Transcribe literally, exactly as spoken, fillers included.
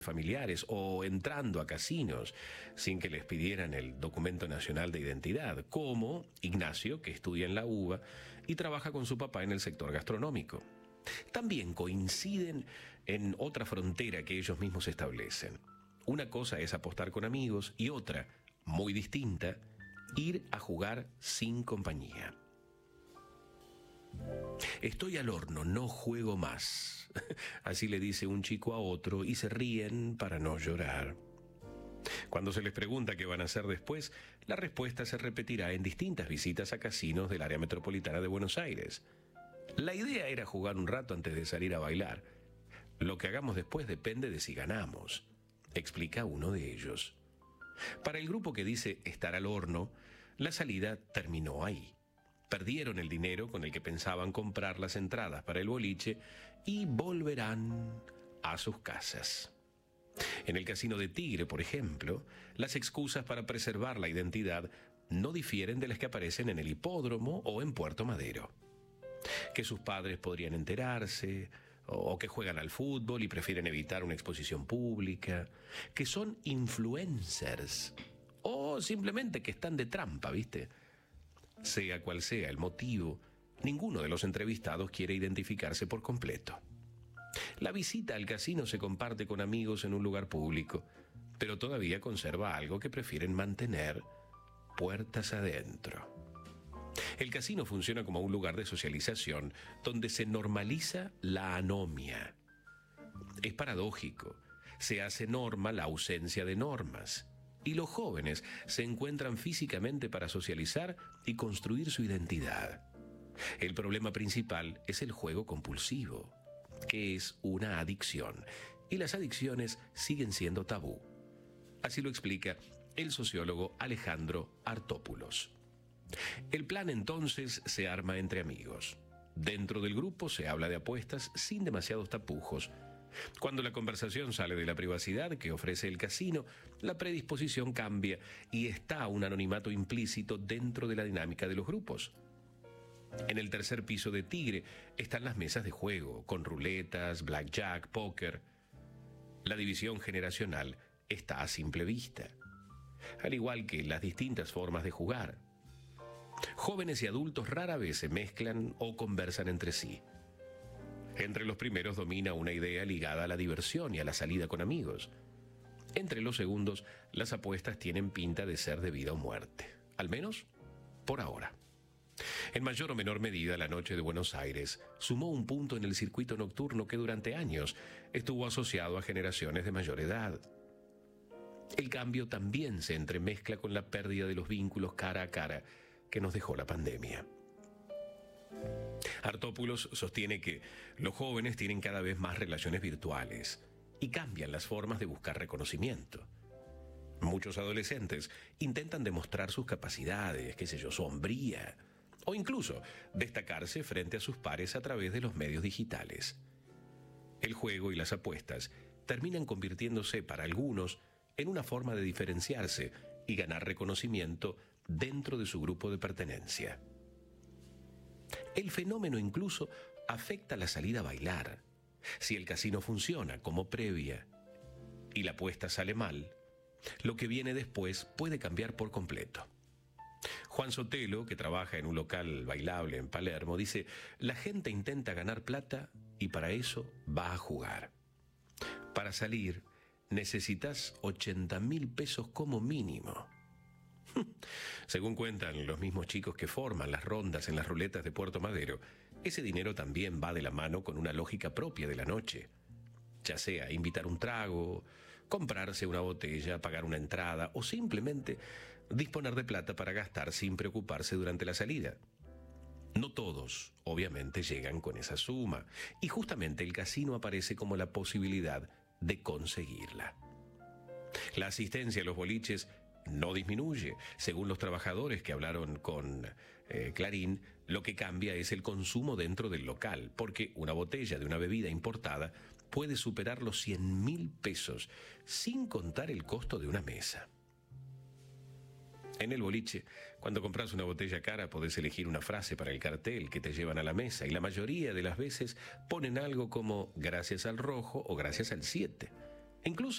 familiares o entrando a casinos sin que les pidieran el documento nacional de identidad, como Ignacio, que estudia en la UBA y trabaja con su papá en el sector gastronómico. También coinciden en otra frontera que ellos mismos establecen. Una cosa es apostar con amigos y otra, muy distinta, ir a jugar sin compañía. Estoy al horno, no juego más. Así le dice un chico a otro y se ríen para no llorar. Cuando se les pregunta qué van a hacer después, la respuesta se repetirá en distintas visitas a casinos del área metropolitana de Buenos Aires. La idea era jugar un rato antes de salir a bailar. Lo que hagamos después depende de si ganamos, explica uno de ellos. Para el grupo que dice estar al horno, la salida terminó ahí. Perdieron el dinero con el que pensaban comprar las entradas para el boliche y volverán a sus casas. En el casino de Tigre, por ejemplo, las excusas para preservar la identidad no difieren de las que aparecen en el hipódromo o en Puerto Madero. Que sus padres podrían enterarse, o que juegan al fútbol y prefieren evitar una exposición pública, que son influencers, o simplemente que están de trampa, ¿viste? Sea cual sea el motivo, ninguno de los entrevistados quiere identificarse por completo. La visita al casino se comparte con amigos en un lugar público, pero todavía conserva algo que prefieren mantener puertas adentro. El casino funciona como un lugar de socialización donde se normaliza la anomia. Es paradójico, se hace norma la ausencia de normas. Y los jóvenes se encuentran físicamente para socializar y construir su identidad. El problema principal es el juego compulsivo, que es una adicción, y las adicciones siguen siendo tabú. Así lo explica el sociólogo Alejandro Artópulos. El plan entonces se arma entre amigos. Dentro del grupo se habla de apuestas sin demasiados tapujos. Cuando la conversación sale de la privacidad que ofrece el casino, la predisposición cambia y está un anonimato implícito dentro de la dinámica de los grupos. En el tercer piso de Tigre están las mesas de juego, con ruletas, blackjack, póker. La división generacional está a simple vista, al igual que las distintas formas de jugar. Jóvenes y adultos rara vez se mezclan o conversan entre sí. Entre los primeros domina una idea ligada a la diversión y a la salida con amigos. Entre los segundos, las apuestas tienen pinta de ser de vida o muerte, al menos por ahora. En mayor o menor medida, la noche de Buenos Aires sumó un punto en el circuito nocturno que durante años estuvo asociado a generaciones de mayor edad. El cambio también se entremezcla con la pérdida de los vínculos cara a cara que nos dejó la pandemia. Artópulos sostiene que los jóvenes tienen cada vez más relaciones virtuales y cambian las formas de buscar reconocimiento. Muchos adolescentes intentan demostrar sus capacidades, qué sé yo, su hombría, o incluso destacarse frente a sus pares a través de los medios digitales. El juego y las apuestas terminan convirtiéndose para algunos en una forma de diferenciarse y ganar reconocimiento dentro de su grupo de pertenencia. El fenómeno incluso afecta la salida a bailar. Si el casino funciona como previa y la apuesta sale mal, lo que viene después puede cambiar por completo. Juan Sotelo, que trabaja en un local bailable en Palermo, dice: la gente intenta ganar plata y para eso va a jugar. Para salir necesitas ochenta mil pesos como mínimo. Según cuentan los mismos chicos que forman las rondas en las ruletas de Puerto Madero, ese dinero también va de la mano con una lógica propia de la noche. Ya sea invitar un trago, comprarse una botella, pagar una entrada o simplemente disponer de plata para gastar sin preocuparse durante la salida. No todos, obviamente, llegan con esa suma y justamente el casino aparece como la posibilidad de conseguirla. La asistencia a los boliches no disminuye. Según los trabajadores que hablaron con eh, Clarín, lo que cambia es el consumo dentro del local, porque una botella de una bebida importada puede superar los cien mil pesos, sin contar el costo de una mesa. En el boliche, cuando compras una botella cara, podés elegir una frase para el cartel que te llevan a la mesa, y la mayoría de las veces ponen algo como gracias al rojo o gracias al siete. incluso